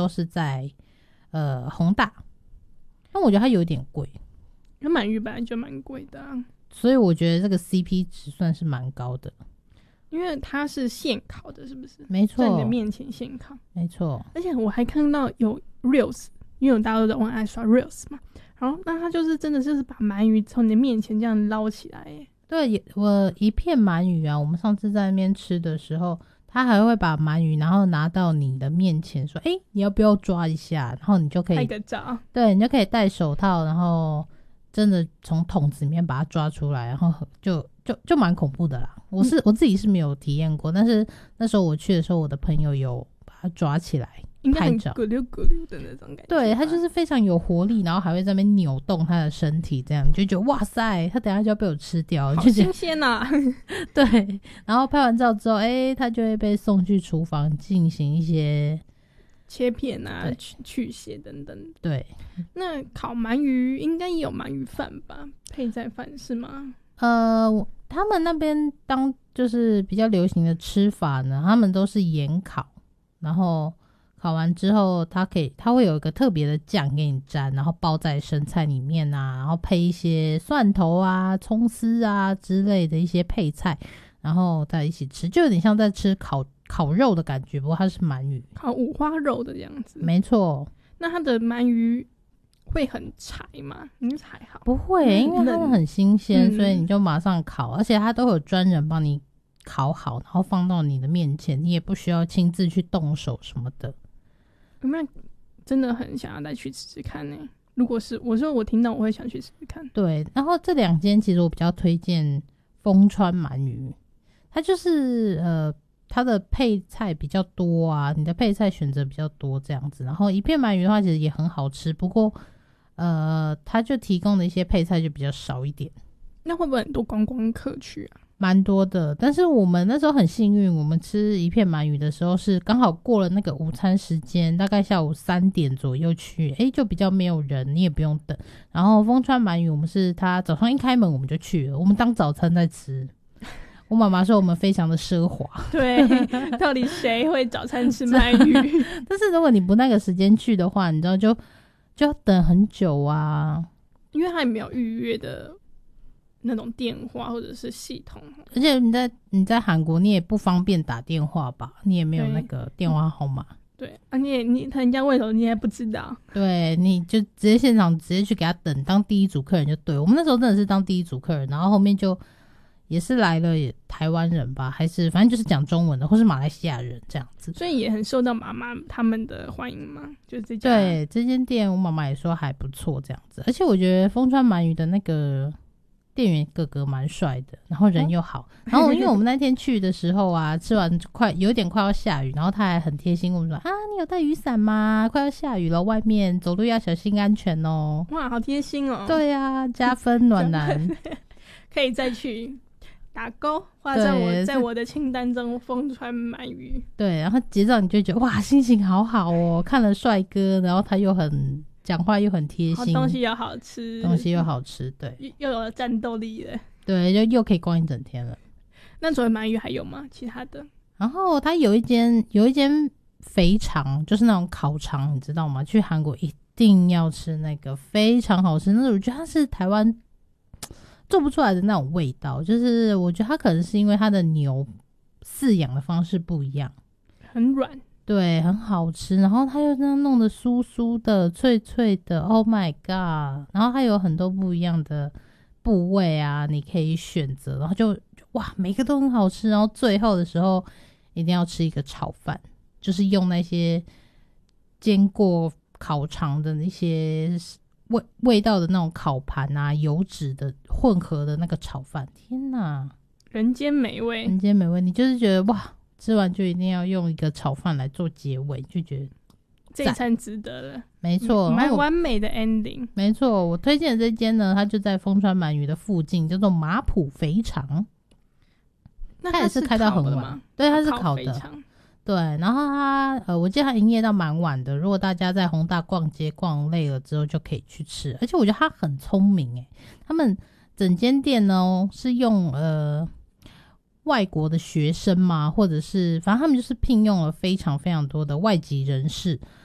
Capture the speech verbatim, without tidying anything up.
都是在呃弘大，但我觉得它有点贵， 因为鳗鱼本来就蛮贵的啊， 所以我觉得这个 C P 值算是蛮高的。 因为它是现烤的，是不是？ 没错， 在你的面前现烤， 没错。 而且我还看到有 reels， 因为大家都在玩爱刷 reels 嘛，然后那他就是真的就是把鳗鱼从你的面前这样捞起来耶。 对，我一片鳗鱼啊，我们上次在那边吃的时候，他还会把鳗鱼然后拿到你的面前说，哎、欸，你要不要抓一下？然后你就可以拍个照， 对，你就可以戴手套，然后真的从桶子里面把它抓出来，然后就就就蛮恐怖的啦。我是、嗯、我自己是没有体验过，但是那时候我去的时候，我的朋友有把它抓起来应该很咕溜咕溜的那种感觉。 对，它就是非常有活力，然后还会在那边扭动它的身体，这样你就觉得哇塞，它等一下就要被我吃掉， 好新鲜啊！ 对，然后拍完照之后，哎、欸，它就会被送去厨房进行一些切片啊、去去屑等等。 对， 那烤鳗鱼应该也有鳗鱼饭吧？配菜饭是吗？ 呃，他们那边当就是比较流行的吃法呢，他们都是盐烤，然后烤完之后，它可以它会有一个特别的酱给你沾，然后包在生菜里面啊，然后配一些蒜头啊、葱丝啊之类的一些配菜，然后再一起吃，就有点像在吃烤烤肉的感觉，不过它是鳗鱼， 烤五花肉的样子。 没错。 那它的鳗鱼会很柴吗？应该还好， 不会，因为它们很新鲜、嗯，所以你就马上烤，而且它都有专人帮你烤好，然后放到你的面前，你也不需要亲自去动手什么的。 有没有真的很想要再去吃吃看呢？如果是我说我听到我会想去吃吃看。 对，然后这两间其实我比较推荐丰川鳗鱼，它就是呃它的配菜比较多啊，你的配菜选择比较多这样子，然后一片鳗鱼的话其实也很好吃，不过呃它就提供的一些配菜就比较少一点。 那会不会很多观光客去啊？ 蛮多的，但是我们那时候很幸运，我们吃一片鳗鱼的时候是刚好过了那个午餐时间，大概下午三点左右去，诶就比较没有人，你也不用等。然后丰川鳗鱼我们是他早上一开门我们就去了，我们当早餐在吃。我妈妈说我们非常的奢华。 对，到底谁会早餐吃鳗鱼？ 但是如果你不那个时间去的话，你知道就就要等很久啊， 因为他也没有预约的那种电话或者是系统， 而且你在你在韩国你也不方便打电话吧，你也没有那个电话号码。 对啊，你也你人家问什么你也不知道， 对，你就直接现场直接去给他等，当第一组客人就对。我们那时候真的是当第一组客人，然后后面就也是来了台湾人吧，还是反正就是讲中文的，或是马来西亚人这样子， 所以也很受到妈妈他们的欢迎嘛。就是这家对这间店，我妈妈也说还不错这样子，而且我觉得丰川鳗鱼的那个店员哥哥蛮帅的，然后人又好、哦、然后因为我们那天去的时候啊吃完快有点快要下雨，然后他还很贴心跟我们说啊，你有带雨伞吗？快要下雨了，外面走路要小心安全哦。 哇，好贴心哦。 对啊，加分暖男可以再去打勾，画在我在我的清单中。丰川鳗鱼，对， 然后结账你就觉得哇，心情好好哦，看了帅哥，然后他又很讲话又很贴心， 东西又好吃， 东西又好吃，对， 又有战斗力了， 对，就又可以逛一整天了。 那除了鳗鱼还有吗？其他的？ 然后他有一间有一间肥肠，就是那种烤肠，你知道吗？去韩国一定要吃那个，非常好吃。那我觉得它是台湾做不出来的那种味道，就是我觉得它可能是因为它的牛饲养的方式不一样， 很软， 对，很好吃，然后它又这样弄得酥酥的脆脆的 Oh my god， 然后它有很多不一样的部位啊你可以选择，然后就哇每个都很好吃，然后最后的时候一定要吃一个炒饭，就是用那些煎过烤肠的那些味味道的那种烤盘啊，油脂的混合的那个炒饭，天哪， 人间美味， 人间美味，你就是觉得哇吃完就一定要用一个炒饭来做结尾，就觉得这一餐值得了， 没错， 蛮完美的 ending。 没错，我推荐的这间呢，它就在丰川鳗鱼的附近，叫做马浦肥肠。 那它也是开到很晚，对，它是烤的，对。然后它呃，我记得它营业到蛮晚的。如果大家在弘大逛街逛累了之后，就可以去吃。而且我觉得它很聪明诶，他们整间店呢是用呃。外国的学生嘛，或者是反正他们就是聘用了非常非常多的外籍人士，